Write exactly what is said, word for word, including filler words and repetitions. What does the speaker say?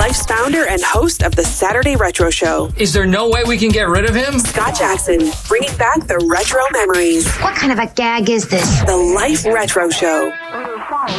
Life's founder and host of the Saturday Retro Show. Is there no way we can get rid of him? Scott Jackson, bringing back the retro memories. What kind of a gag is this? The Life Retro Show.